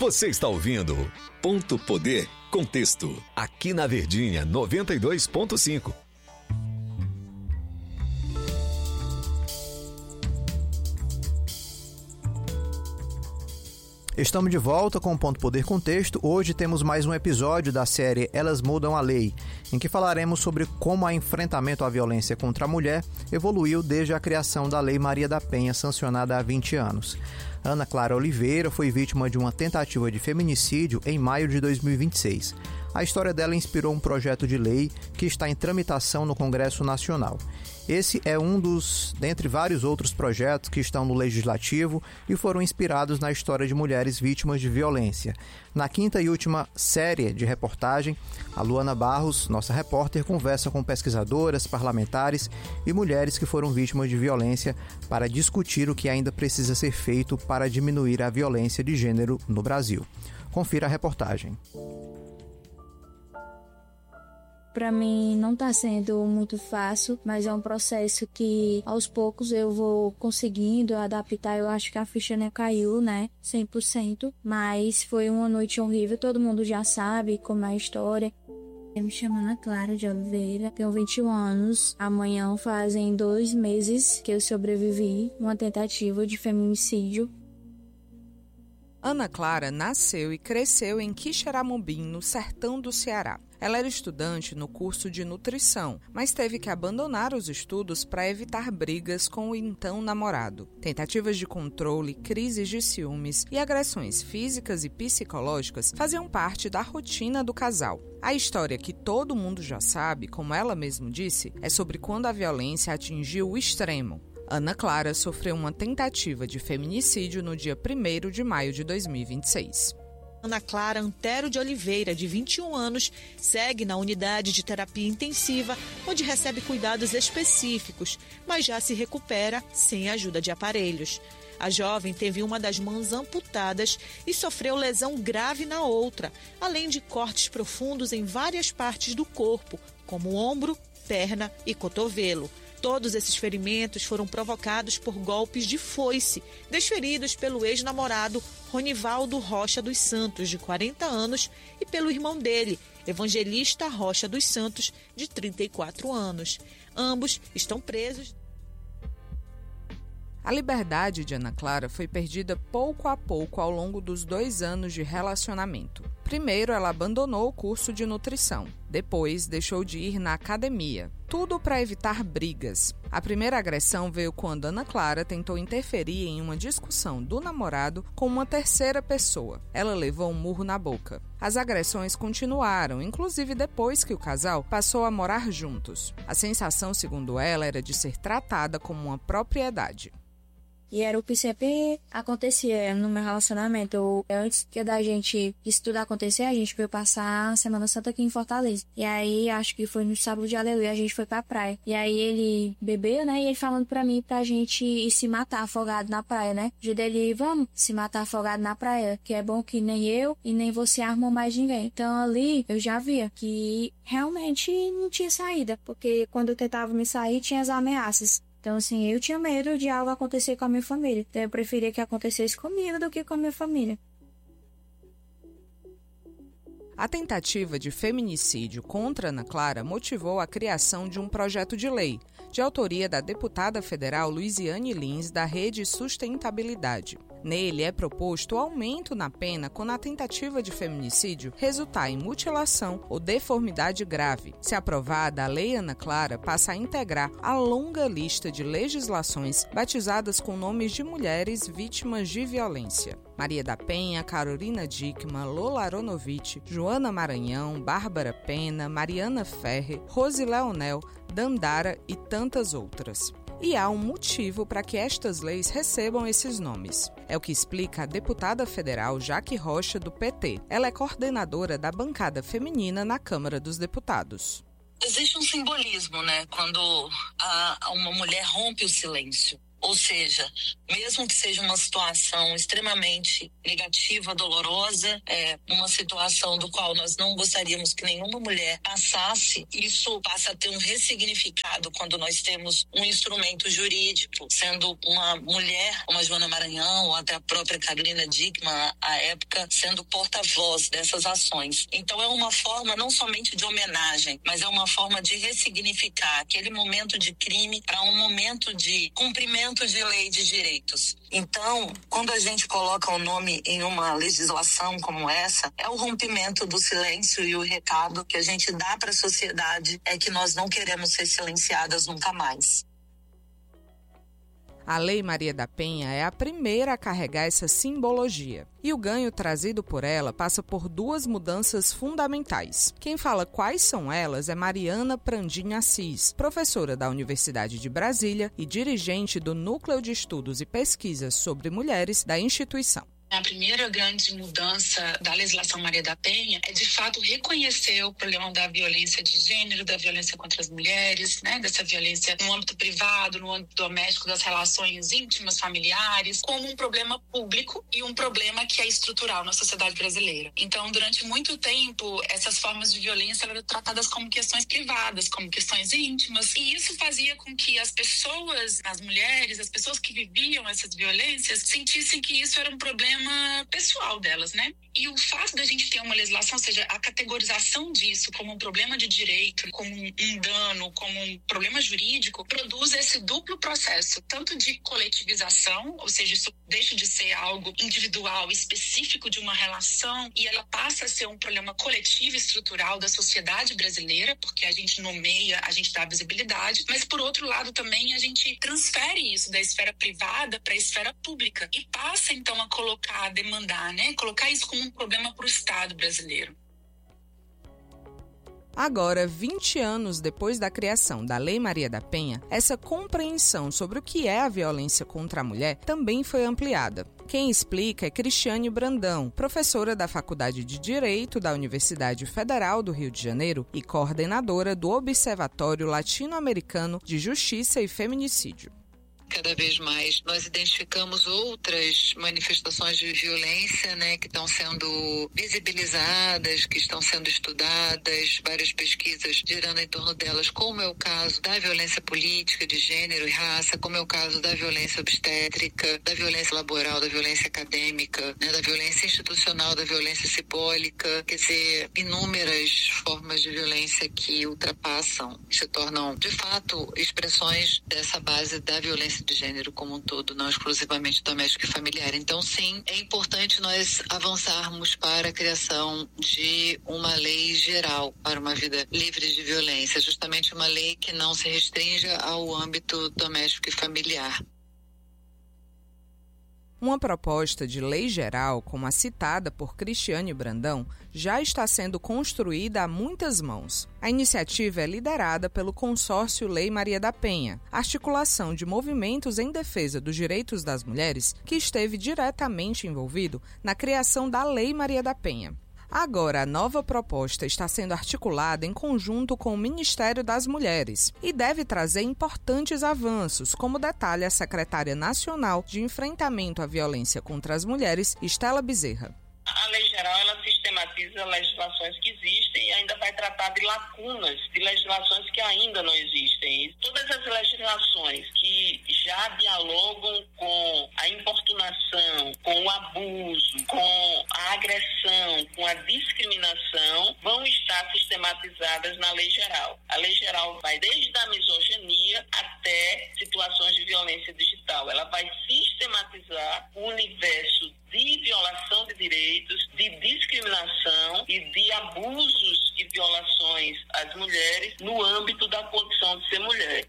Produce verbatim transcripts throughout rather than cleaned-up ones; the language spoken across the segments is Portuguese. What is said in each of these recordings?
Você está ouvindo Ponto Poder Contexto, aqui na Verdinha noventa e dois ponto cinco. Estamos de volta com o Ponto Poder Contexto. Hoje temos mais um episódio da série Elas Mudam a Lei, em que falaremos sobre como o enfrentamento à violência contra a mulher evoluiu desde a criação da Lei Maria da Penha, sancionada há vinte anos. Ana Clara Oliveira foi vítima de uma tentativa de feminicídio em maio de dois mil e vinte e seis. A história dela inspirou um projeto de lei que está em tramitação no Congresso Nacional. Esse é um dos, dentre vários outros projetos que estão no Legislativo e foram inspirados na história de mulheres vítimas de violência. Na quinta e última série de reportagem, a Luana Barros, nossa repórter, conversa com pesquisadoras, parlamentares e mulheres que foram vítimas de violência para discutir o que ainda precisa ser feito para diminuir a violência de gênero no Brasil. Confira a reportagem. Para mim não está sendo muito fácil, mas é um processo que aos poucos eu vou conseguindo adaptar. Eu acho que a ficha não caiu, né, cem por cento, mas foi uma noite horrível, todo mundo já sabe como é a história. Eu me chamo Ana Clara de Oliveira, tenho vinte e um anos. Amanhã fazem dois meses que eu sobrevivi a uma tentativa de feminicídio. Ana Clara nasceu e cresceu em Quixeramobim, no sertão do Ceará. Ela era estudante no curso de nutrição, mas teve que abandonar os estudos para evitar brigas com o então namorado. Tentativas de controle, crises de ciúmes e agressões físicas e psicológicas faziam parte da rotina do casal. A história que todo mundo já sabe, como ela mesma disse, é sobre quando a violência atingiu o extremo. Ana Clara sofreu uma tentativa de feminicídio no dia primeiro de maio de dois mil e vinte e seis. Ana Clara Antero de Oliveira, de vinte e um anos, segue na unidade de terapia intensiva, onde recebe cuidados específicos, mas já se recupera sem a ajuda de aparelhos. A jovem teve uma das mãos amputadas e sofreu lesão grave na outra, além de cortes profundos em várias partes do corpo, como ombro, perna e cotovelo. Todos esses ferimentos foram provocados por golpes de foice, desferidos pelo ex-namorado Ronivaldo Rocha dos Santos, de quarenta anos, e pelo irmão dele, Evangelista Rocha dos Santos, de trinta e quatro anos. Ambos estão presos. A liberdade de Ana Clara foi perdida pouco a pouco ao longo dos dois anos de relacionamento. Primeiro, ela abandonou o curso de nutrição. Depois, deixou de ir na academia. Tudo para evitar brigas. A primeira agressão veio quando Ana Clara tentou interferir em uma discussão do namorado com uma terceira pessoa. Ela levou um murro na boca. As agressões continuaram, inclusive depois que o casal passou a morar juntos. A sensação, segundo ela, era de ser tratada como uma propriedade. E era o que sempre acontecia no meu relacionamento. Eu, antes que da gente, isso tudo acontecer, a gente veio passar a Semana Santa aqui em Fortaleza. E aí, acho que foi no sábado de Aleluia, a gente foi pra praia. E aí ele bebeu, né, e ele falando pra mim pra gente ir se matar afogado na praia, né. O dia dele, vamos se matar afogado na praia, que é bom que nem eu e nem você armam mais ninguém. Então ali, eu já via que realmente não tinha saída. Porque quando eu tentava me sair, tinha as ameaças. Então, assim, eu tinha medo de algo acontecer com a minha família. Então, eu preferia que acontecesse comigo do que com a minha família. A tentativa de feminicídio contra Ana Clara motivou a criação de um projeto de lei, de autoria da deputada federal Luiziane Lins, da Rede Sustentabilidade. Nele é proposto o aumento na pena quando a tentativa de feminicídio resultar em mutilação ou deformidade grave. Se aprovada, a Lei Ana Clara passa a integrar a longa lista de legislações batizadas com nomes de mulheres vítimas de violência. Maria da Penha, Carolina Dickmann, Lola Aronovitch, Joana Maranhão, Bárbara Pena, Mariana Ferrer, Rose Leonel, Dandara e tantas outras. E há um motivo para que estas leis recebam esses nomes. É o que explica a deputada federal Jaque Rocha, do P T. Ela é coordenadora da bancada feminina na Câmara dos Deputados. Existe um simbolismo, né? Quando a, uma mulher rompe o silêncio. Ou seja, mesmo que seja uma situação extremamente negativa, dolorosa, é, uma situação do qual nós não gostaríamos que nenhuma mulher passasse, isso passa a ter um ressignificado quando nós temos um instrumento jurídico, sendo uma mulher, como a Joana Maranhão, ou até a própria Carolina Dickmann, à época, sendo porta-voz dessas ações. Então é uma forma não somente de homenagem, mas é uma forma de ressignificar aquele momento de crime para um momento de cumprimento de lei de direitos. Então, quando a gente coloca o nome em uma legislação como essa, é o rompimento do silêncio, e o recado que a gente dá para a sociedade é que nós não queremos ser silenciadas nunca mais. A Lei Maria da Penha é a primeira a carregar essa simbologia. E o ganho trazido por ela passa por duas mudanças fundamentais. Quem fala quais são elas é Mariana Prandim Assis, professora da Universidade de Brasília e dirigente do Núcleo de Estudos e Pesquisas sobre Mulheres da instituição. A primeira grande mudança da legislação Maria da Penha é, de fato, reconhecer o problema da violência de gênero, da violência contra as mulheres, né, dessa violência no âmbito privado, no âmbito doméstico, das relações íntimas, familiares, como um problema público e um problema que é estrutural na sociedade brasileira. Então, durante muito tempo, essas formas de violência eram tratadas como questões privadas, como questões íntimas, e isso fazia com que as pessoas, as mulheres, as pessoas que viviam essas violências, sentissem que isso era um problema pessoal delas, né? E o fato da gente ter uma legislação, ou seja, a categorização disso como um problema de direito, como um, um dano, como um problema jurídico, produz esse duplo processo, tanto de coletivização, ou seja, isso deixa de ser algo individual, específico de uma relação, e ela passa a ser um problema coletivo, estrutural da sociedade brasileira, porque a gente nomeia, a gente dá visibilidade, mas por outro lado também a gente transfere isso da esfera privada para a esfera pública e passa então a colocar a demandar, né? Colocar isso como um problema para o Estado brasileiro. Agora, vinte anos depois da criação da Lei Maria da Penha, essa compreensão sobre o que é a violência contra a mulher também foi ampliada. Quem explica é Cristiane Brandão, professora da Faculdade de Direito da Universidade Federal do Rio de Janeiro e coordenadora do Observatório Latino-Americano de Justiça e Feminicídio. Cada vez mais nós identificamos outras manifestações de violência, né, que estão sendo visibilizadas, que estão sendo estudadas, várias pesquisas girando em torno delas, como é o caso da violência política de gênero e raça, como é o caso da violência obstétrica, da violência laboral, da violência acadêmica, né, da violência institucional, da violência simbólica, quer dizer, inúmeras formas de violência que ultrapassam, se tornam, de fato, expressões dessa base da violência de gênero como um todo, não exclusivamente doméstica e familiar. Então, sim, é importante nós avançarmos para a criação de uma lei geral para uma vida livre de violência, justamente uma lei que não se restrinja ao âmbito doméstico e familiar. Uma proposta de lei geral, como a citada por Cristiane Brandão, já está sendo construída a muitas mãos. A iniciativa é liderada pelo consórcio Lei Maria da Penha, articulação de movimentos em defesa dos direitos das mulheres que esteve diretamente envolvido na criação da Lei Maria da Penha. Agora, a nova proposta está sendo articulada em conjunto com o Ministério das Mulheres e deve trazer importantes avanços, como detalha a secretária nacional de enfrentamento à violência contra as mulheres, Estela Bezerra. A lei geral, ela sistematiza legislações que existem e ainda vai tratar de lacunas, de legislações que ainda não existem. E todas as legislações que já dialogam com a importunação, com o abuso, com a agressão, com a discriminação, vão estar sistematizadas na lei geral. A lei geral vai desde a misoginia até situações de violência digital. Ela vai sistematizar o universo de violação de direitos, de discriminação e de abusos e violações às mulheres no âmbito da condição de ser mulher.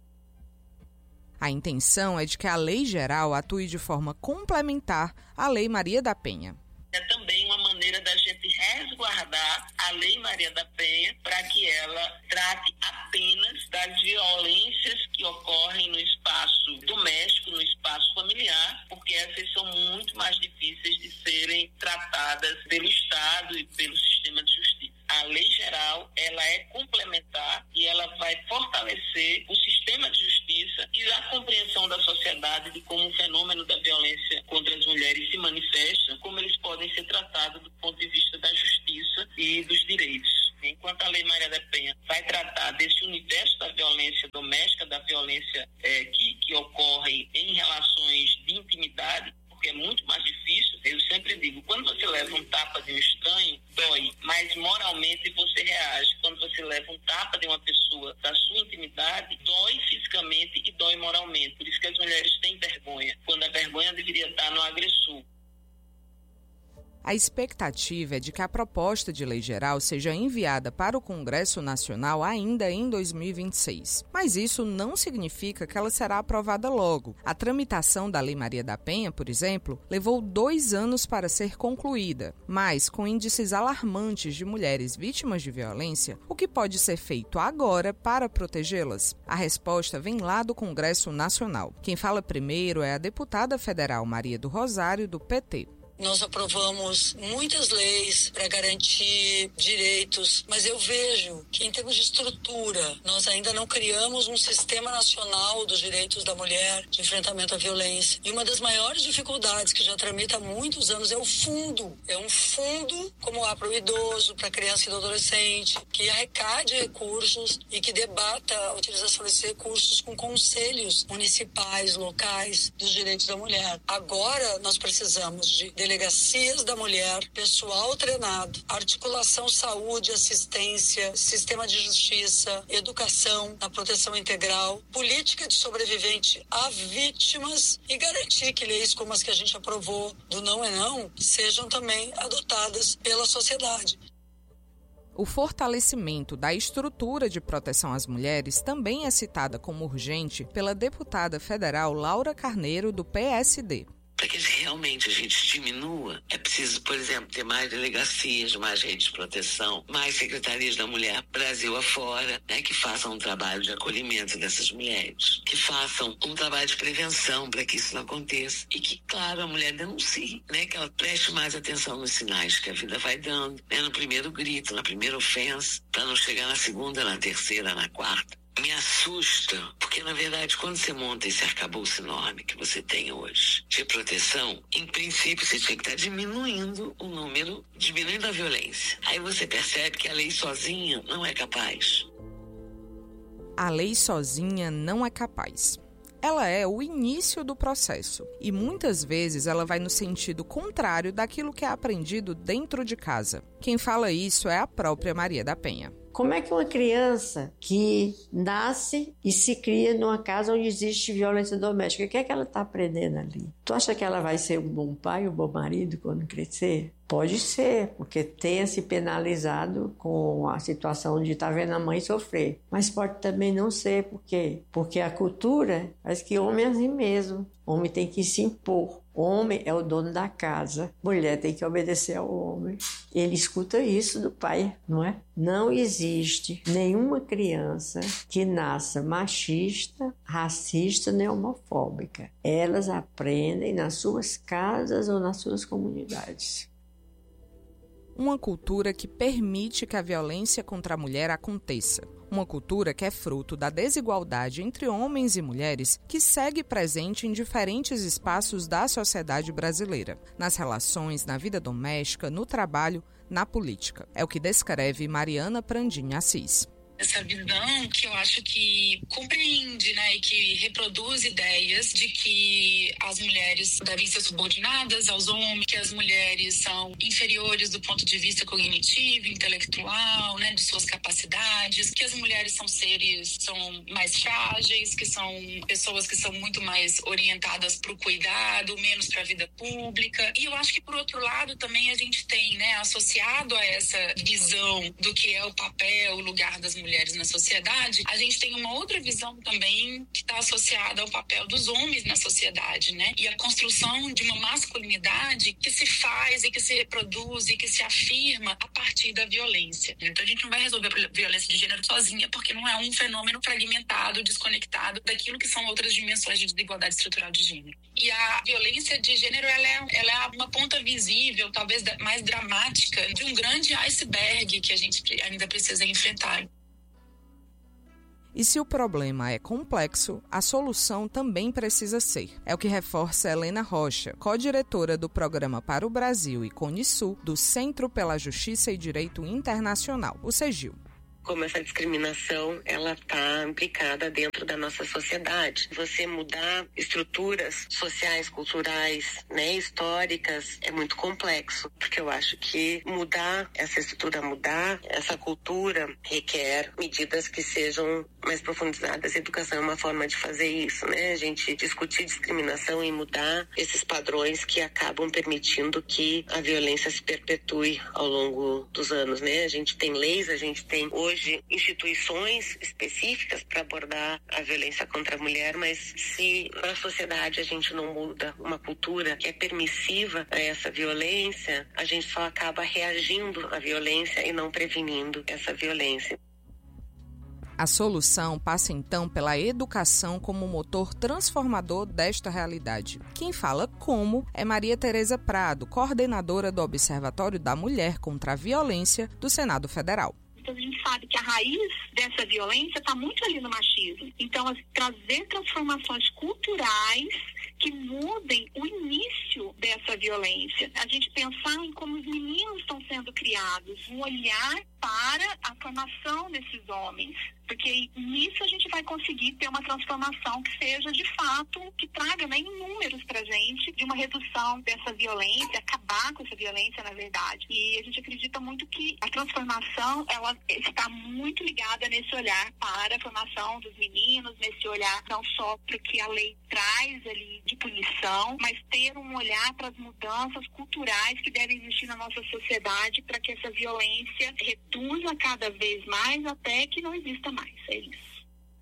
A intenção é de que a lei geral atue de forma complementar à Lei Maria da Penha. É também uma maneira da gente resguardar a Lei Maria da Penha para que ela trate apenas das violências que ocorrem no espaço doméstico, no espaço familiar, porque essas são muito mais difíceis de serem tratadas pelo Estado e pelo sistema de justiça. A lei geral, ela é complementar e ela vai fortalecer o sistema de justiça e a compreensão da sociedade manifestam, como eles podem ser tratados do ponto de vista da justiça e dos direitos. Enquanto a Lei Maria da Penha vai tratar desse universo da violência doméstica, da violência é, que, que ocorre em relações de intimidade, porque é muito mais difícil. Eu sempre digo, quando você leva um tapa de um estranho, dói, mas moralmente você reage. Quando você leva um tapa de uma pessoa da sua intimidade, dói fisicamente e dói moralmente. Por isso que as mulheres têm vergonha, quando a vergonha deveria estar no agressor. A expectativa é de que a proposta de lei geral seja enviada para o Congresso Nacional ainda em dois mil e vinte e seis. Mas isso não significa que ela será aprovada logo. A tramitação da Lei Maria da Penha, por exemplo, levou dois anos para ser concluída. Mas, com índices alarmantes de mulheres vítimas de violência, o que pode ser feito agora para protegê-las? A resposta vem lá do Congresso Nacional. Quem fala primeiro é a deputada federal Maria do Rosário, do P T. Nós aprovamos muitas leis para garantir direitos, mas eu vejo que em termos de estrutura, nós ainda não criamos um sistema nacional dos direitos da mulher de enfrentamento à violência. E uma das maiores dificuldades que já tramita há muitos anos é o fundo. É um fundo como há para o idoso, para a criança e do adolescente, que arrecade recursos e que debata a utilização desses recursos com conselhos municipais, locais dos direitos da mulher. Agora nós precisamos de delegacias da mulher, pessoal treinado, articulação, saúde, assistência, sistema de justiça, educação, na proteção integral, política de sobrevivente a vítimas e garantir que leis como as que a gente aprovou do não é não sejam também adotadas pela sociedade. O fortalecimento da estrutura de proteção às mulheres também é citada como urgente pela deputada federal Laura Carneiro, do P S D. Para que realmente a gente diminua, é preciso, por exemplo, ter mais delegacias, mais redes de proteção, mais secretarias da mulher Brasil afora, né, que façam um trabalho de acolhimento dessas mulheres, que façam um trabalho de prevenção para que isso não aconteça e que, claro, a mulher denuncie, né, que ela preste mais atenção nos sinais que a vida vai dando, né, no primeiro grito, na primeira ofensa, para não chegar na segunda, na terceira, na quarta. Me assusta, porque na verdade quando você monta esse arcabouço enorme que você tem hoje de proteção, em princípio você tinha que estar diminuindo o número, diminuindo a violência. Aí você percebe que a lei sozinha não é capaz. A lei sozinha não é capaz. Ela é o início do processo e muitas vezes ela vai no sentido contrário daquilo que é aprendido dentro de casa. Quem fala isso é a própria Maria da Penha. Como é que uma criança que nasce e se cria numa casa onde existe violência doméstica, o que é que ela está aprendendo ali? Tu acha que ela vai ser um bom pai, um bom marido quando crescer? Pode ser, porque tenha se penalizado com a situação de estar vendo a mãe sofrer. Mas pode também não ser, por quê? Porque a cultura faz que homem é assim mesmo. Homem tem que se impor. Homem é o dono da casa. Mulher tem que obedecer ao homem. Ele escuta isso do pai, não é? Não existe nenhuma criança que nasça machista, racista nem homofóbica. Elas aprendem nas suas casas ou nas suas comunidades. Uma cultura que permite que a violência contra a mulher aconteça. Uma cultura que é fruto da desigualdade entre homens e mulheres que segue presente em diferentes espaços da sociedade brasileira, nas relações, na vida doméstica, no trabalho, na política. É o que descreve Mariana Prandim Assis. Essa visão que eu acho que compreende, né, e que reproduz ideias de que as mulheres devem ser subordinadas aos homens, que as mulheres são inferiores do ponto de vista cognitivo, intelectual, né, de suas capacidades, que as mulheres são seres, são mais frágeis, que são pessoas que são muito mais orientadas para o cuidado, menos para a vida pública. E eu acho que, por outro lado, também a gente tem, né, associado a essa visão do que é o papel, o lugar das mulheres mulheres na sociedade, a gente tem uma outra visão também que está associada ao papel dos homens na sociedade, né? E a construção de uma masculinidade que se faz e que se reproduz e que se afirma a partir da violência. Então a gente não vai resolver a violência de gênero sozinha, porque não é um fenômeno fragmentado, desconectado daquilo que são outras dimensões de desigualdade estrutural de gênero. E a violência de gênero, ela é, ela é uma ponta visível, talvez mais dramática, de um grande iceberg que a gente ainda precisa enfrentar. E se o problema é complexo, a solução também precisa ser. É o que reforça Helena Rocha, co-diretora do Programa para o Brasil e CONISU, do Centro pela Justiça e Direito Internacional, o CEGIL. Como essa discriminação ela está implicada dentro da nossa sociedade. Você mudar estruturas sociais, culturais, né, históricas é muito complexo, porque eu acho que mudar essa estrutura, mudar essa cultura requer medidas que sejam mais profundizadas. A educação é uma forma de fazer isso, né? A gente discutir discriminação e mudar esses padrões que acabam permitindo que a violência se perpetue ao longo dos anos, né? A gente tem leis, a gente tem hoje Hoje, instituições específicas para abordar a violência contra a mulher, mas se na sociedade a gente não muda uma cultura que é permissiva a essa violência, a gente só acaba reagindo à violência e não prevenindo essa violência. A solução passa então pela educação como motor transformador desta realidade. Quem fala como é Maria Tereza Prado, coordenadora do Observatório da Mulher contra a Violência do Senado Federal. Então, a gente sabe que a raiz dessa violência está muito ali no machismo. Então, assim, trazer transformações culturais que mudem o início dessa violência. A gente pensar em como os meninos estão sendo criados, um olhar para a formação desses homens. Porque nisso a gente vai conseguir ter uma transformação que seja, de fato, que traga, né, em números para a gente de uma redução dessa violência, acabar com essa violência, na verdade. E a gente acredita muito que a transformação, ela está muito ligada nesse olhar para a formação dos meninos, nesse olhar não só para o que a lei traz ali de punição, mas ter um olhar para as mudanças culturais que devem existir na nossa sociedade para que essa violência reduza cada vez mais até que não exista mais. É isso.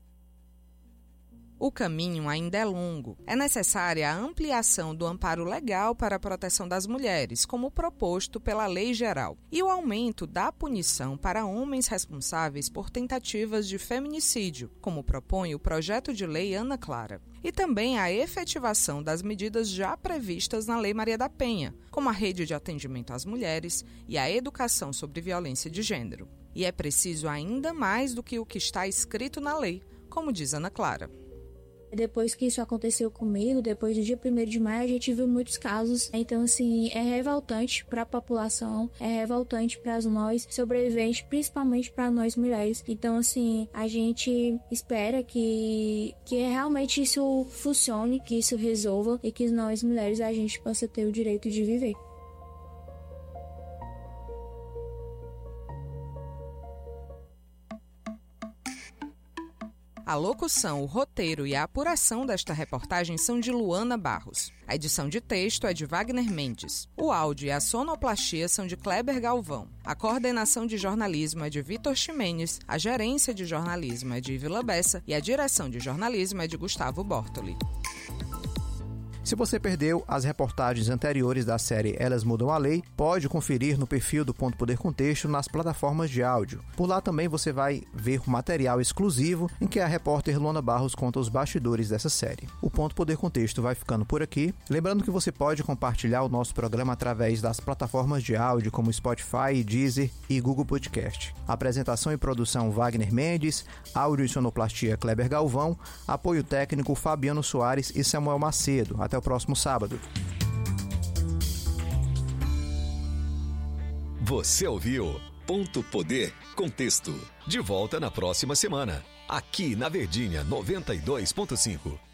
O caminho ainda é longo. É necessária a ampliação do amparo legal para a proteção das mulheres, como proposto pela Lei Geral, e o aumento da punição para homens responsáveis por tentativas de feminicídio, como propõe o projeto de lei Ana Clara. E também a efetivação das medidas já previstas na Lei Maria da Penha, como a rede de atendimento às mulheres e a educação sobre violência de gênero. E é preciso ainda mais do que o que está escrito na lei, como diz Ana Clara. Depois que isso aconteceu comigo, depois do dia primeiro de maio, a gente viu muitos casos. Então, assim, é revoltante para a população, é revoltante para nós sobreviventes, principalmente para nós mulheres. Então, assim, a gente espera que, que realmente isso funcione, que isso resolva e que nós mulheres a gente possa ter o direito de viver. A locução, o roteiro e a apuração desta reportagem são de Luana Barros. A edição de texto é de Wagner Mendes. O áudio e a sonoplastia são de Kleber Galvão. A coordenação de jornalismo é de Vitor Ximenes, a gerência de jornalismo é de Ivila Bessa e a direção de jornalismo é de Gustavo Bortoli. Se você perdeu as reportagens anteriores da série Elas Mudam a Lei, pode conferir no perfil do Ponto Poder Contexto nas plataformas de áudio. Por lá também você vai ver o material exclusivo em que a repórter Luana Barros conta os bastidores dessa série. O Ponto Poder Contexto vai ficando por aqui. Lembrando que você pode compartilhar o nosso programa através das plataformas de áudio como Spotify, Deezer e Google Podcast. Apresentação e produção Wagner Mendes, áudio e sonoplastia Kleber Galvão, apoio técnico Fabiano Soares e Samuel Macedo. Até o próximo sábado. Você ouviu Ponto Poder Contexto. De volta na próxima semana, aqui na Verdinha noventa e dois ponto cinco.